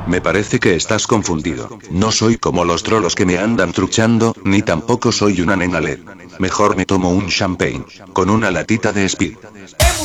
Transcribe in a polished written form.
Me parece que estás confundido. No soy como los trolos que me andan truchando, ni tampoco soy una nena LED. Mejor me tomo un champagne. Con una latita de Speed.